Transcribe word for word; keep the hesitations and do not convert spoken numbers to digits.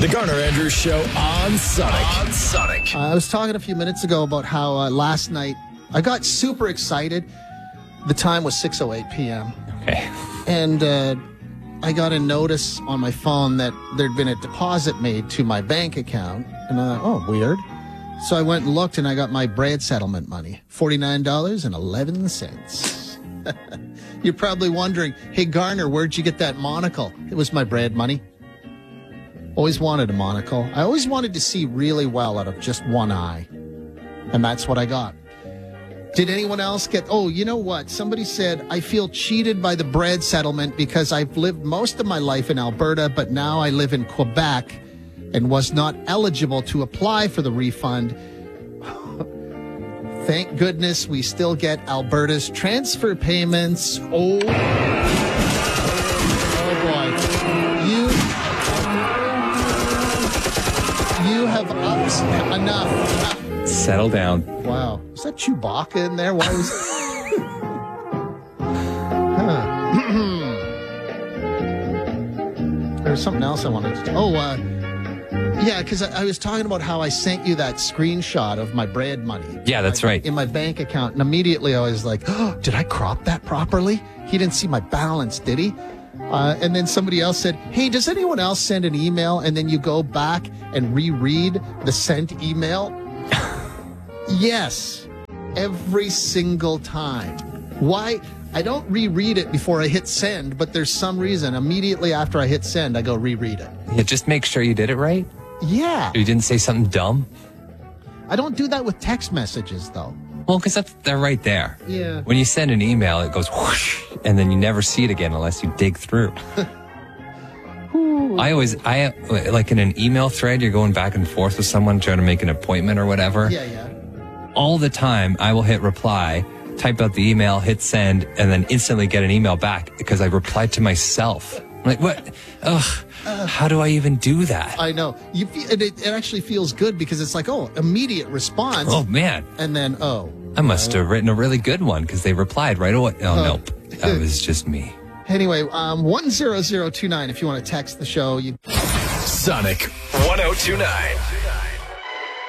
The Garner Andrews Show on Sonic. On Sonic. Uh, I was talking a few minutes ago about how uh, last night I got super excited. The time was six oh eight p.m. Okay. And uh, I got a notice on my phone that there'd been a deposit made to my bank account. And I thought, oh, weird. So I went and looked, and I got my Brad settlement money, forty-nine dollars and eleven cents. You're probably wondering, hey, Garner, where'd you get that monocle? It was my Brad money. Always wanted a monocle. I always wanted to see really well out of just one eye. And that's what I got. Did anyone else get... Oh, you know what? Somebody said, I feel cheated by the Brad settlement because I've lived most of my life in Alberta, but now I live in Quebec and was not eligible to apply for the refund. Thank goodness we still get Alberta's transfer payments. Oh, oh boy. You, you have ups enough. enough. Settle down. Wow. Is that Chewbacca in there? Why was... huh. There's something else I wanted to... Oh, uh... yeah, because I, I was talking about how I sent you that screenshot of my Brad money. Yeah, that's my, right. In my bank account. And immediately I was like, oh, did I crop that properly? He didn't see my balance, did he? Uh, and then somebody else said, hey, does anyone else send an email and then you go back and reread the sent email? Yes, every single time. Why? I don't reread it before I hit send, but there's some reason. Immediately after I hit send, I go reread it. Yeah, just make sure you did it right. Yeah. You didn't say something dumb. I don't do that with text messages, though. Well, because that's they're right there. Yeah. When you send an email, it goes whoosh, and then you never see it again unless you dig through. I always, I like in an email thread, you're going back and forth with someone trying to make an appointment or whatever. Yeah, yeah. All the time, I will hit reply, type out the email, hit send, and then instantly get an email back because I replied to myself. I'm like, what? Ugh. Uh, how do I even do that? I know. You feel, it, it actually feels good because it's like, oh, immediate response. Oh, man. And then, oh. I must have written a really good one because they replied right away. Oh, Oh. nope. That was just me. Anyway, um, one zero zero two nine if you want to text the show. You... Sonic one oh two nine.